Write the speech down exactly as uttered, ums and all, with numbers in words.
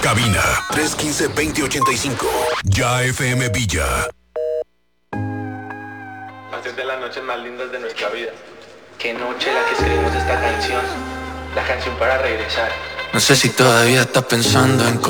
Cabina tres uno cinco, dos cero ocho cinco. Ya F M Villa. Hacer de las noches más lindas de nuestra vida. Qué noche la que escribimos esta canción. La canción para regresar. No sé si todavía estás pensando en cómo